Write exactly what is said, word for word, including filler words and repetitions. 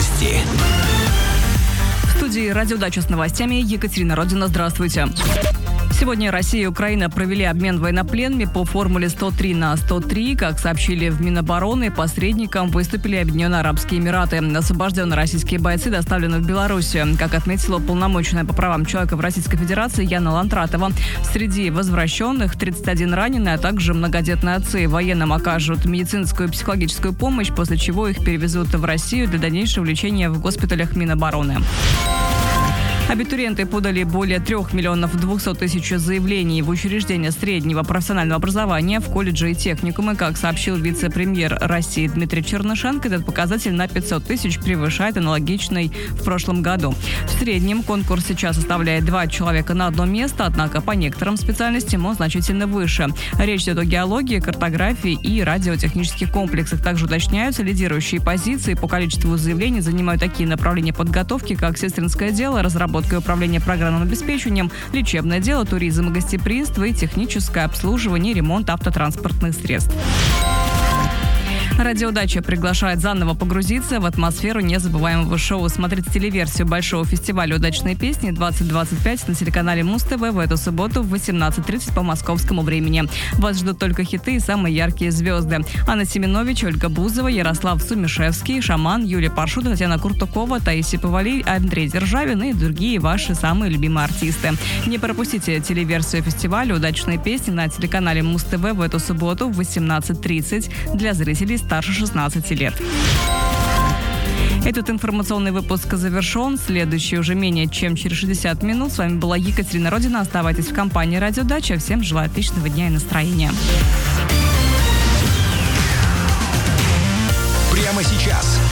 Новости. В студии «Радиодача» с новостями Екатерина Родина. Здравствуйте. Сегодня Россия и Украина провели обмен военнопленными по формуле сто три на сто три. Как сообщили в Минобороны, посредником выступили Объединенные Арабские Эмираты. Освобожденные российские бойцы доставлены в Белоруссию. Как отметила уполномоченная по правам человека в Российской Федерации Яна Лантратова, среди возвращенных тридцать один раненый, а также многодетные отцы. Военным окажут медицинскую и психологическую помощь, после чего их перевезут в Россию для дальнейшего лечения в госпиталях Минобороны. Абитуриенты подали более трех миллионов двухсот тысяч заявлений в учреждения среднего профессионального образования, в колледжи и техникумы. Как сообщил вице-премьер России Дмитрий Чернышенко, этот показатель на пятьсот тысяч превышает аналогичный в прошлом году. В среднем конкурс сейчас составляет два человека на одно место, однако по некоторым специальностям он значительно выше. Речь идет о геологии, картографии и радиотехнических комплексах. Также уточняются, лидирующие позиции по количеству заявлений занимают такие направления подготовки, как сестринское дело, разработка и управление программным обеспечением, лечебное дело, туризм и гостеприимство и техническое обслуживание и ремонт автотранспортных средств. «Радиодача» приглашает заново погрузиться в атмосферу незабываемого шоу. Смотрите телеверсию большого фестиваля «Удачные песни» двадцать двадцать пять на телеканале Муз-ТВ в эту субботу в восемнадцать тридцать по московскому времени. Вас ждут только хиты и самые яркие звезды. Анна Семенович, Ольга Бузова, Ярослав Сумишевский, Шаман, Юлия Паршута, Татьяна Куртукова, Таисия Повалий, Андрей Державин и другие ваши самые любимые артисты. Не пропустите телеверсию фестиваля «Удачные песни» на телеканале Муз-ТВ в эту субботу в восемнадцать тридцать для зрителей старше шестнадцати лет. Этот информационный выпуск завершен. Следующий уже менее чем через шестьдесят минут. С вами была Екатерина Родина. Оставайтесь в компании «Радиодача». Всем желаю отличного дня и настроения. Прямо сейчас